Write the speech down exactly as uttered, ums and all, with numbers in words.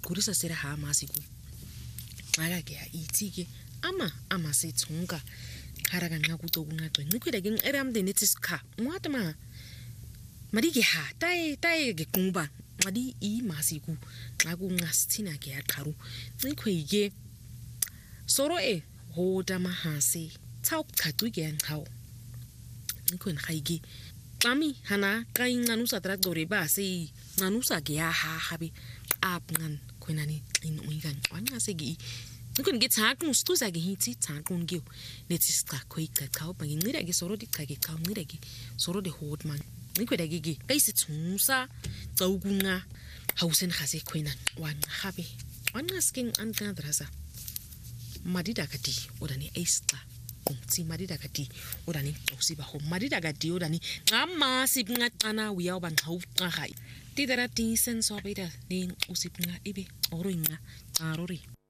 qurisa sera ha masiku mara ke ithike ama ama sethunga khara kanqa kutokunqaqe ngikhwela ke ngicela umndeni ethi sikha ngwathi ma mari ke ha tayi tayi ke qumba mari I masiku xa kunqasithina ke yaqharu ngikhweke soro e hoda mahase tsa uqhaqi ke yanqhawo ngikhwena khayike xami hana xa incanusa tractor base ncanusa ke ya ha habe apngan khwena ni xini uyikan wanqase ke ngikhwena ke thaqu sixuza ke hithi thaqu ngiyo nethi siqa khoyiqa cha uba ngincira ke soro dicha ke cha uncira ke soro de hotman ngikhwela ke ke kayisithungusa xa ukunqa hawusen khase khwena wanqabe wanqasking anqadrasa madida kati odani aisqa umtsi madida kati odani usiba ho madida kati odani ngama sibnqaqana uya uba nqawuqaga tidara ti senso beta ni usibnqa ibe oroinqa qarori